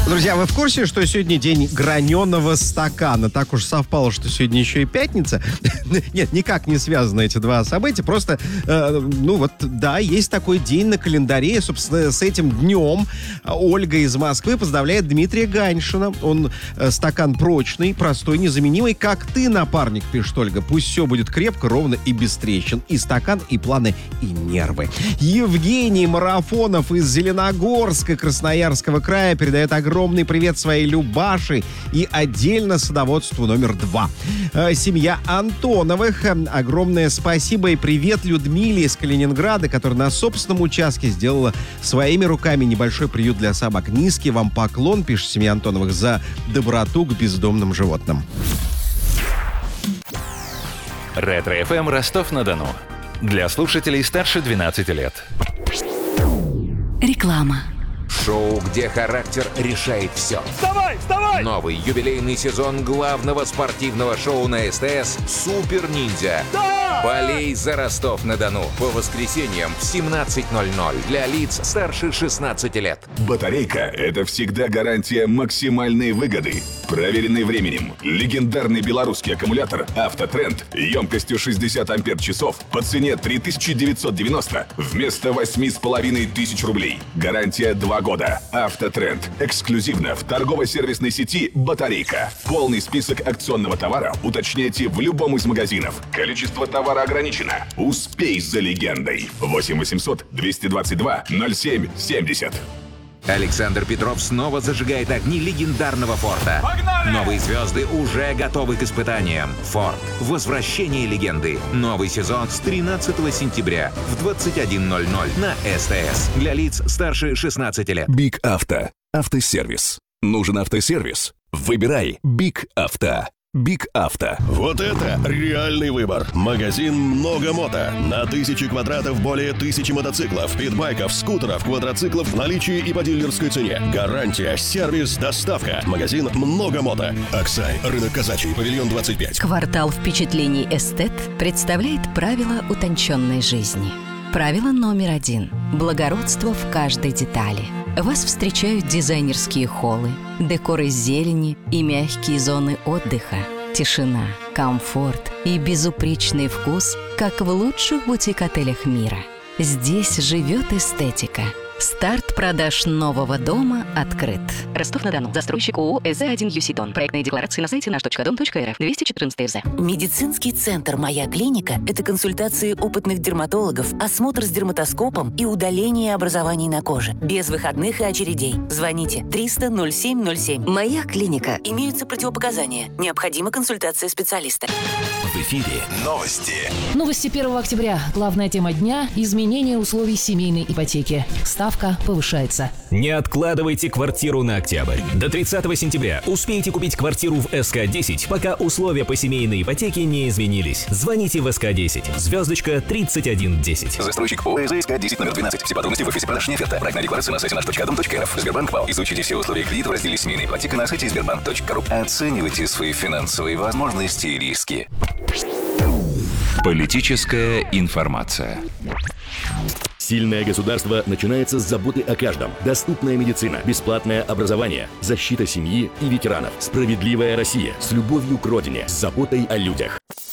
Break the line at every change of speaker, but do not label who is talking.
Друзья, вы в курсе, что сегодня день граненого стакана? Так уж совпало, что сегодня еще и пятница. Нет, никак не связаны эти два события. Просто, есть такой день на календаре. И, собственно, с этим днем Ольга из Москвы поздравляет Дмитрия Ганьшина. Он стакан прочный, простой, незаменимый. Как ты, напарник, пишет Ольга. Пусть все будет крепко, ровно и без трещин. И стакан, и планы, и нервы. Евгений Марафонов из Зеленогорска, Красноярского края, передает огромный привет своей Любаши и отдельно садоводству номер 2. Семья Антоновых. Огромное спасибо и привет Людмиле из Калининграда, которая на собственном участке сделала своими руками небольшой приют для собак. Низкий вам поклон, пишет семья Антоновых, за доброту к бездомным животным.
Ретро-ФМ Ростов-на-Дону. Для слушателей старше 12 лет.
Реклама.
Шоу, где характер решает все.
Вставай, вставай!
Новый юбилейный сезон главного спортивного шоу на СТС «Супер Ниндзя».
Да!
Болей за Ростов-на-Дону. По воскресеньям в 17:00 для лиц старше 16 лет.
Батарейка – это всегда гарантия максимальной выгоды. Проверенный временем. Легендарный белорусский аккумулятор «Автотренд» емкостью 60 ампер-часов по цене 3990 вместо 8500 рублей. Гарантия 2 года. «Автотренд». Эксклюзивно в торгово-сервисной сети «Батарейка». Полный список акционного товара уточняйте в любом из магазинов. Количество товара ограничено. Успей за легендой. 8 800 222 07 70.
Александр Петров снова зажигает огни легендарного «Форда».
Погнали!
Новые звезды уже готовы к испытаниям. «Форд. Возвращение легенды». Новый сезон с 13 сентября в 21:00 на СТС. Для лиц старше 16 лет.
Биг Авто. Автосервис. Нужен автосервис? Выбирай Биг Авто. Биг Авто.
Вот это реальный выбор. Магазин «Много мото». На 1000 квадратов более 1000 мотоциклов, питбайков, скутеров, квадроциклов в наличии и по дилерской цене. Гарантия, сервис, доставка. Магазин «Много мото». Аксай, рынок Казачий, павильон 25.
Квартал впечатлений «Эстет» представляет правила утонченной жизни. Правило номер 1. Благородство в каждой детали. Вас встречают дизайнерские холлы, декор из зелени и мягкие зоны отдыха. Тишина, комфорт и безупречный вкус, как в лучших бутик-отелях мира. Здесь живет эстетика. Старт продаж нового дома открыт. Ростов-на-Дону. Застройщик ООО «ЭЗ-1 Юситон». Проектные декларации на сайте наш.дом.рф. 214 ФЗ.
Медицинский центр «Моя клиника» — это консультации опытных дерматологов, осмотр с дерматоскопом и удаление образований на коже. Без выходных и очередей. Звоните 300-07-07. «Моя клиника». Имеются противопоказания. Необходима консультация специалиста.
В эфире новости.
Новости 1 октября. Главная тема дня – изменение условий семейной ипотеки. Ставка повышается.
Не откладывайте квартиру на октябрь. До 30 сентября успейте купить квартиру в СК-10, пока условия по семейной ипотеке не изменились. Звоните в СК-10, звездочка 3110.
Застройщик ООО СК-10 номер 12. Все подробности в офисе продаж оферта. Проектная декларация на сайте наш.дом.рф. Сбербанк ВАЛ. Изучите все условия кредита в разделе «Семейная ипотека» на сайте сбербанк.ру. Оценивайте свои финансовые возможности и риски.
Политическая информация.
Сильное государство начинается с заботы о каждом. Доступная медицина, бесплатное образование, защита семьи и ветеранов. Справедливая Россия с любовью к родине, с заботой о людях.